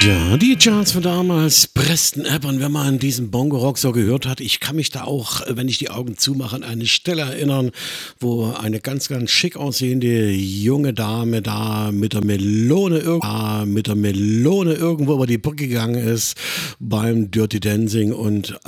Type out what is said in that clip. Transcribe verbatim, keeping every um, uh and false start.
Ja, die Charts von damals, Preston App, und wenn man diesen Bongo-Rock so gehört hat, ich kann mich da auch, äh, wenn ich die Augen zumache, an eine Stelle erinnern, wo eine ganz, ganz schick aussehende junge Dame da mit der Melone, irg da mit der Melone irgendwo über die Brücke gegangen ist beim Dirty Dancing und